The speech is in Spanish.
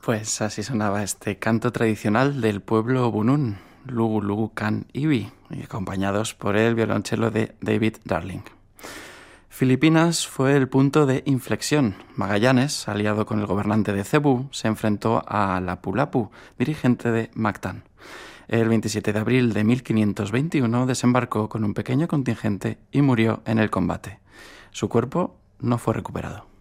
Pues así sonaba este canto tradicional del pueblo Bunun, Lugu Lugu Kan Iwi, y acompañados por el violonchelo de David Darling. Filipinas fue el punto de inflexión. Magallanes, aliado con el gobernante de Cebú, se enfrentó a Lapu-Lapu, dirigente de Mactan. El 27 de abril de 1521 desembarcó con un pequeño contingente y murió en el combate. Su cuerpo no fue recuperado.